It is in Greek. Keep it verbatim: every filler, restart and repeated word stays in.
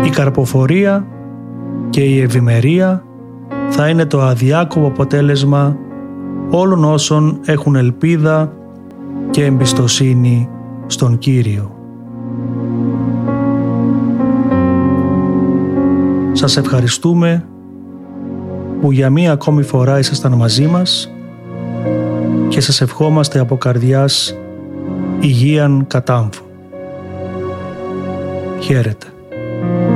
Η καρποφορία και η ευημερία θα είναι το αδιάκοπο αποτέλεσμα όλων όσων έχουν ελπίδα και εμπιστοσύνη στον Κύριο. Σας ευχαριστούμε που για μία ακόμη φορά ήσασταν μαζί μας και σας ευχόμαστε από καρδιάς υγείαν κατάμφου. Χαίρετε.